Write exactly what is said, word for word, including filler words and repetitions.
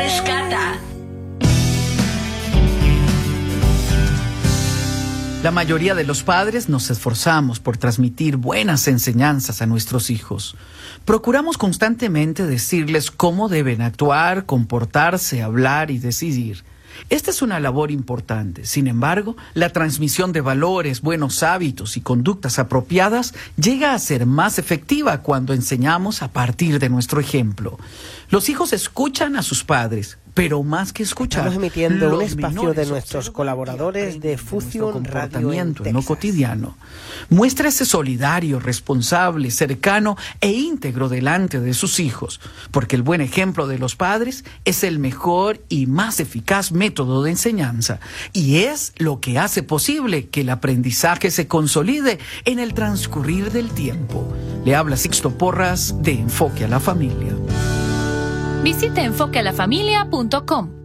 Rescata. La mayoría de los padres nos esforzamos por transmitir buenas enseñanzas a nuestros hijos. Procuramos constantemente decirles cómo deben actuar, comportarse, hablar y decidir. Esta es una labor importante. Sin embargo, la transmisión de valores, buenos hábitos y conductas apropiadas llega a ser más efectiva cuando enseñamos a partir de nuestro ejemplo. Los hijos escuchan a sus padres, pero más que escuchar, estamos emitiendo un los espacio de nuestros colaboradores de Fusión Radio en comportamiento en lo Texas. cotidiano. Muéstrese solidario, responsable, cercano e íntegro delante de sus hijos, porque el buen ejemplo de los padres es el mejor y más eficaz método de enseñanza, y es lo que hace posible que el aprendizaje se consolide en el transcurrir del tiempo. Le habla Sixto Porras de Enfoque a la Familia. Visite enfoque a la familia punto com.